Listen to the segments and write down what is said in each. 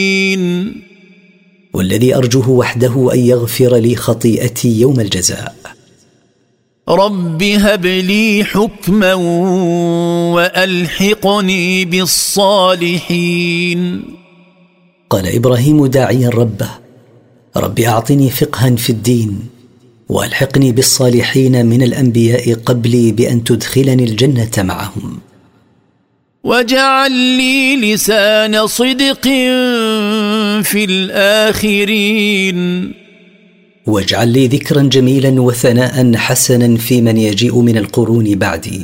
والذي أرجوه وحده أن يغفر لي خطيئتي يوم الجزاء. رب هب لي حكما وألحقني بالصالحين. قال إبراهيم داعيا ربه: رب أعطني فقها في الدين وألحقني بالصالحين من الأنبياء قبلي بأن تدخلني الجنة معهم. واجعل لي لسان صدق في الآخرين. واجعل لي ذكرا جميلا وثناء حسنا في من يجيء من القرون بعدي.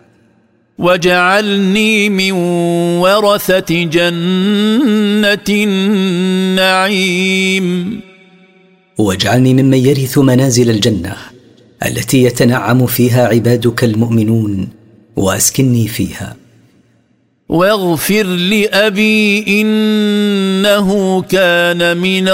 واجعلني من ورثة جنة النعيم. واجعلني ممن يرث منازل الجنة التي يتنعم فيها عبادك المؤمنون، وأسكنني فيها. واغفر لأبي إنه كان من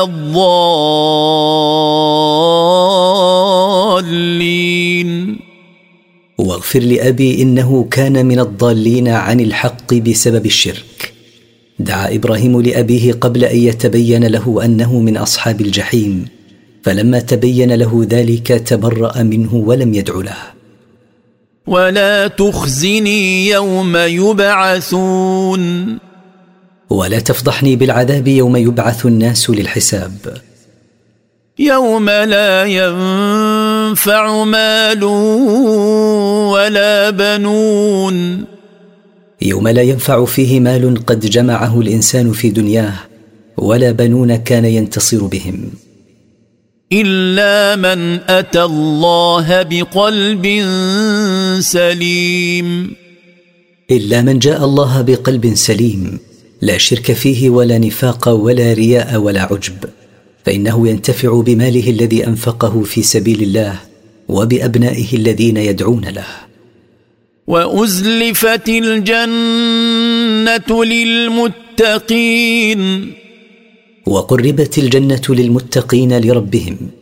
الضالين. واغفر لأبي إنه كان من الضالين عن الحق بسبب الشرك. دعا إبراهيم لأبيه قبل أن يتبين له أنه من أصحاب الجحيم، فلما تبين له ذلك تبرأ منه ولم يدع له. ولا تخزني يوم يبعثون. ولا تفضحني بالعذاب يوم يبعث الناس للحساب. يوم لا ينفع مال ولا بنون. يوم لا ينفع فيه مال قد جمعه الإنسان في دنياه، ولا بنون كان ينتصر بهم، إلا من أتى الله بقلب سليم. إلا من جاء الله بقلب سليم، لا شرك فيه ولا نفاق ولا رياء ولا عجب، فإنه ينتفع بماله الذي أنفقه في سبيل الله وبأبنائه الذين يدعون له. وأزلفت الجنة للمتقين. وقربت الجنة للمتقين لربهم.